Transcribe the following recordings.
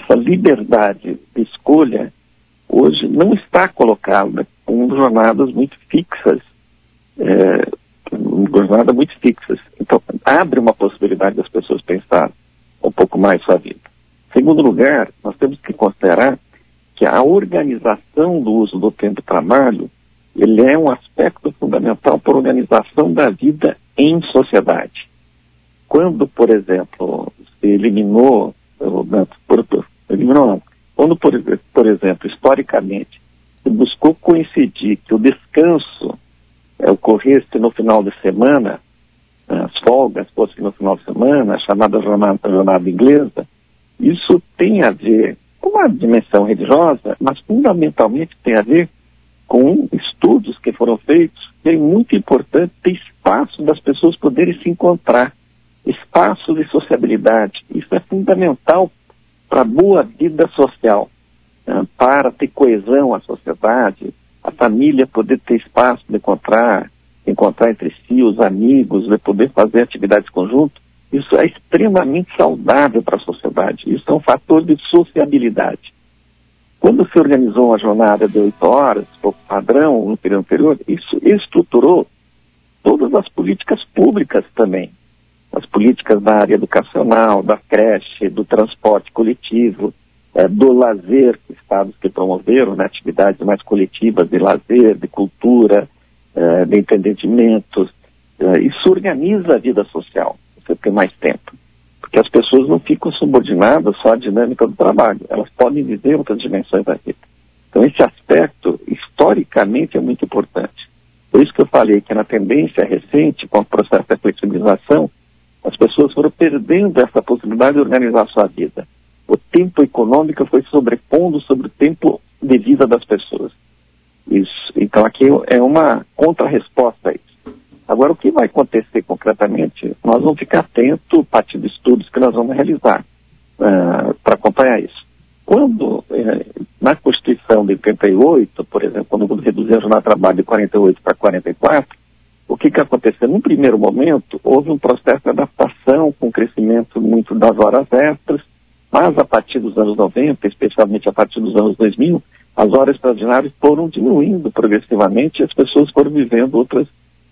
essa liberdade de escolha hoje não está colocada com jornadas muito fixas, Então, abre uma possibilidade das pessoas pensar um pouco mais sua vida. Em segundo lugar, nós temos que considerar que a organização do uso do tempo de trabalho, ele é um aspecto fundamental para a organização da vida em sociedade. Quando, por exemplo, se eliminou, quando, por exemplo, historicamente, se buscou coincidir que o descanso ocorresse no final de semana, as folgas fossem no final de semana, a chamada jornada inglesa, isso tem a ver com uma dimensão religiosa, mas fundamentalmente tem a ver com estudos que foram feitos, que é muito importante ter espaço das pessoas poderem se encontrar, espaço de sociabilidade. Isso é fundamental para a boa vida social, para ter coesão à sociedade, a família poder ter espaço de encontrar entre si os amigos, de poder fazer atividades conjuntas. Isso é extremamente saudável para a sociedade. Isso é um fator de sociabilidade. Quando se organizou uma jornada de 8 horas, pouco padrão, no período anterior, isso estruturou todas as políticas públicas também. As políticas da área educacional, da creche, do transporte coletivo, do lazer, estados que promoveram, né, atividades mais coletivas de lazer, de cultura, de entendimento. Isso organiza a vida social, você tem mais tempo. Porque as pessoas não ficam subordinadas só à dinâmica do trabalho, elas podem viver outras dimensões da vida. Então esse aspecto, historicamente, é muito importante. Por isso que eu falei que na tendência recente, com o processo da flexibilização, as pessoas foram perdendo essa possibilidade de organizar a sua vida. O tempo econômico foi sobrepondo sobre o tempo de vida das pessoas. Isso. Então aqui é uma contra-resposta a isso. Agora, o que vai acontecer concretamente, nós vamos ficar atentos a partir de estudos que nós vamos realizar para acompanhar isso. Quando, na Constituição de 88, por exemplo, quando reduziu a jornada de trabalho de 48 para 44, o que aconteceu? Num primeiro momento, houve um processo de adaptação com o crescimento muito das horas extras, mas a partir dos anos 90, especialmente a partir dos anos 2000, as horas extraordinárias foram diminuindo progressivamente e as pessoas foram vivendo outras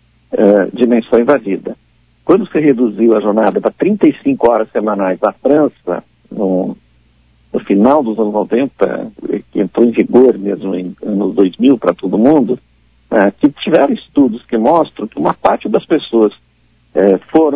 dimensões da vida. Quando se reduziu a jornada para 35 horas semanais na França, no final dos anos 90, que entrou em vigor mesmo em anos 2000 para todo mundo, que tiveram estudos que mostram que uma parte das pessoas foram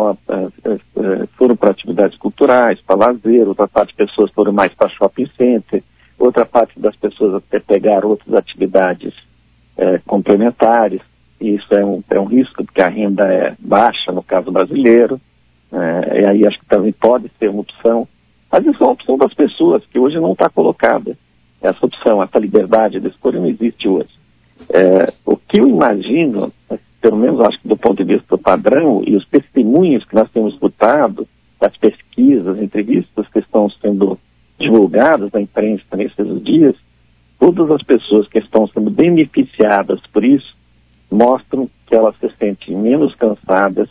para atividades culturais, para lazer, outra parte das pessoas foram mais para shopping center, outra parte das pessoas até pegaram outras atividades complementares. Isso é um risco, porque a renda é baixa no caso brasileiro, e aí acho que também pode ser uma opção, mas isso é uma opção das pessoas, que hoje não está colocada. Essa opção, essa liberdade de escolha não existe hoje. O que eu imagino, pelo menos acho que do ponto de vista do padrão, e os testemunhos que nós temos escutado, das pesquisas, entrevistas que estão sendo divulgadas na imprensa nesses dias, todas as pessoas que estão sendo beneficiadas por isso, mostram que elas se sentem menos cansadas,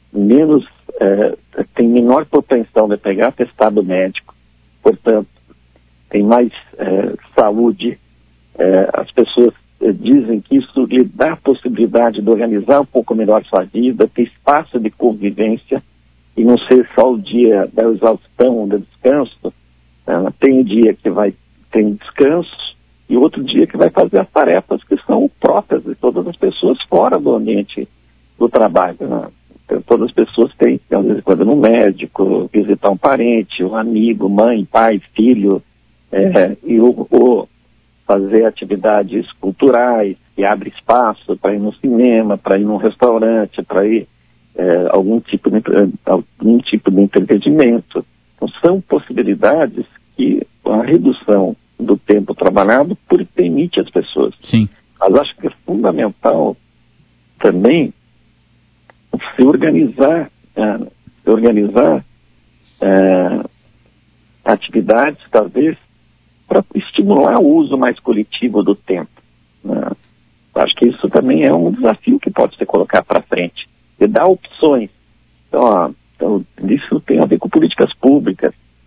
têm menor propensão de pegar atestado médico, portanto, tem mais saúde. As pessoas dizem que isso lhe dá a possibilidade de organizar um pouco melhor sua vida, ter espaço de convivência e não ser só o dia da exaustão, do descanso. Tem um dia que vai ter um descanso e outro dia que vai fazer as tarefas que são próprias de todas as pessoas fora do ambiente do trabalho. Né? Então, todas as pessoas têm, de vez em quando, no médico, visitar um parente, um amigo, mãe, pai, filho, ou fazer atividades culturais, que abre espaço para ir no cinema, para ir num restaurante, para ir algum tipo de entretenimento. Então, são possibilidades que a redução do tempo trabalhado permite às pessoas. Sim. Mas acho que é fundamental também se organizar atividades, talvez, para estimular o uso mais coletivo do tempo. Né? Acho que isso também é um desafio que pode ser colocado para frente, e dar opções. Então, isso tem a ver com políticas públicas.